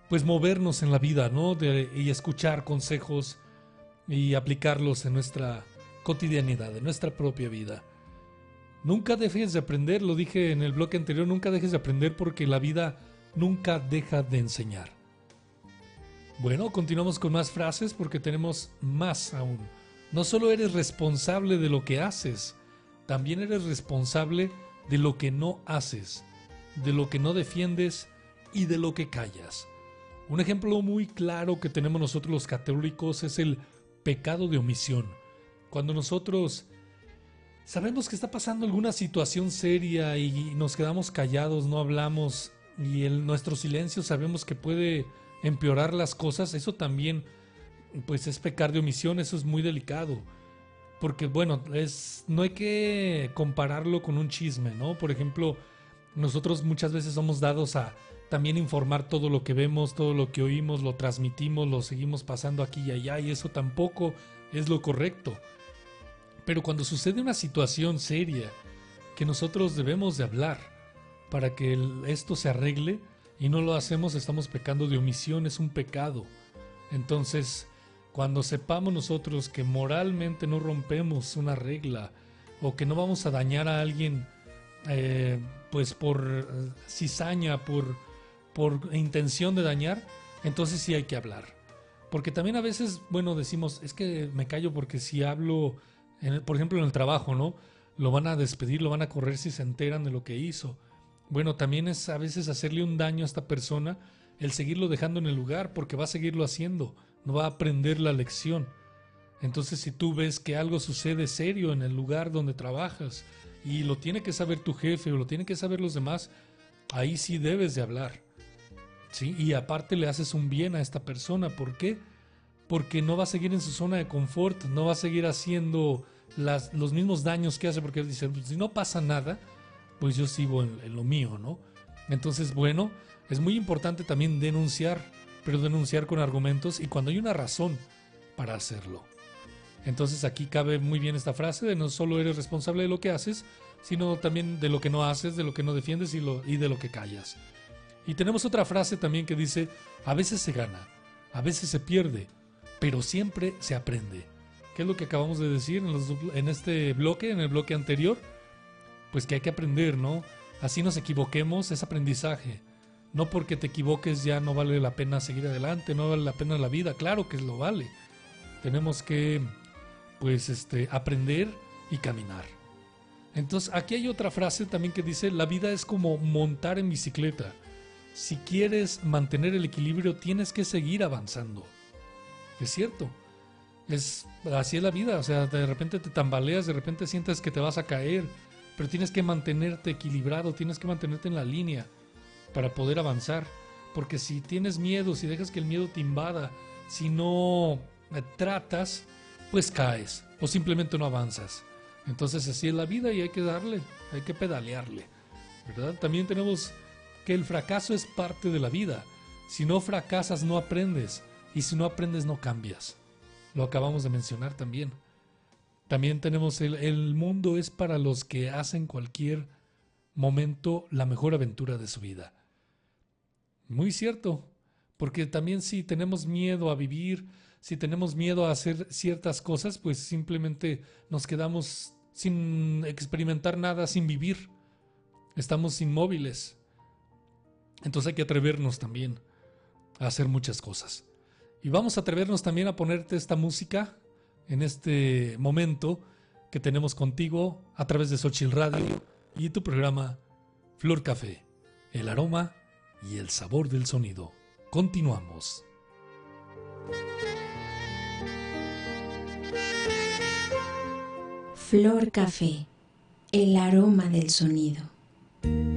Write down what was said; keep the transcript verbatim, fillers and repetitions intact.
pues movernos en la vida, ¿no? De, y escuchar consejos y aplicarlos en nuestra cotidianidad, en nuestra propia vida. Nunca dejes de aprender, lo dije en el bloque anterior, nunca dejes de aprender porque la vida nunca deja de enseñar. Bueno, continuamos con más frases porque tenemos más aún. No solo eres responsable de lo que haces, también eres responsable de lo que no haces, de lo que no defiendes y de lo que callas. Un ejemplo muy claro que tenemos nosotros los católicos es el pecado de omisión. Cuando nosotros sabemos que está pasando alguna situación seria y nos quedamos callados, no hablamos y en nuestro silencio sabemos que puede empeorar las cosas, eso también pues es pecar de omisión, eso es muy delicado. Porque bueno, es, no hay que compararlo con un chisme, ¿no? Por ejemplo, nosotros muchas veces somos dados a también informar todo lo que vemos, todo lo que oímos, lo transmitimos, lo seguimos pasando aquí y allá y eso tampoco es lo correcto. Pero cuando sucede una situación seria que nosotros debemos de hablar para que el, esto se arregle y no lo hacemos, estamos pecando de omisión, es un pecado. Entonces, cuando sepamos nosotros que moralmente no rompemos una regla o que no vamos a dañar a alguien eh, pues por eh, cizaña, por, por intención de dañar, entonces sí hay que hablar. Porque también a veces, bueno, decimos, es que me callo porque si hablo, en el, por ejemplo en el trabajo, ¿no? Lo van a despedir, lo van a correr si se enteran de lo que hizo. Bueno, también es a veces hacerle un daño a esta persona el seguirlo dejando en el lugar porque va a seguirlo haciendo, no va a aprender la lección. Entonces si tú ves que algo sucede serio en el lugar donde trabajas y lo tiene que saber tu jefe o lo tienen que saber los demás, ahí sí debes de hablar, ¿sí? Y aparte le haces un bien a esta persona. ¿Por qué? Porque no va a seguir en su zona de confort, no va a seguir haciendo las, los mismos daños que hace, porque dice, si no pasa nada, pues yo sigo en, en lo mío, ¿no? Entonces, bueno, es muy importante también denunciar, pero denunciar con argumentos y cuando hay una razón para hacerlo. Entonces aquí cabe muy bien esta frase de no solo eres responsable de lo que haces, sino también de lo que no haces, de lo que no defiendes y, lo, y de lo que callas. Y tenemos otra frase también que dice, a veces se gana, a veces se pierde, pero siempre se aprende. ¿Qué es lo que acabamos de decir en, los, en este bloque, en el bloque anterior? Pues que hay que aprender, ¿no? Así nos equivoquemos, es aprendizaje. No porque te equivoques ya no vale la pena seguir adelante, no vale la pena la vida, claro que lo vale. Tenemos que, pues, este, aprender y caminar. Entonces, aquí hay otra frase también que dice, la vida es como montar en bicicleta. Si quieres mantener el equilibrio, tienes que seguir avanzando. Es cierto. Es, así es la vida, o sea, de repente te tambaleas, de repente sientes que te vas a caer, pero tienes que mantenerte equilibrado, tienes que mantenerte en la línea para poder avanzar. Porque si tienes miedo, si dejas que el miedo te invada, si no tratas, pues caes o simplemente no avanzas. Entonces así es la vida y hay que darle, hay que pedalearle, ¿verdad? También tenemos que el fracaso es parte de la vida. Si no fracasas no aprendes y si no aprendes no cambias. Lo acabamos de mencionar también. También tenemos el, el mundo es para los que hacen cualquier momento la mejor aventura de su vida. Muy cierto, porque también si tenemos miedo a vivir, si tenemos miedo a hacer ciertas cosas, pues simplemente nos quedamos sin experimentar nada, sin vivir. Estamos inmóviles. Entonces hay que atrevernos también a hacer muchas cosas. Y vamos a atrevernos también a ponerte esta música en este momento que tenemos contigo a través de Xochitl Radio y tu programa Flor Café, el aroma y el sabor del sonido. Continuamos. Flor Café, el aroma del sonido.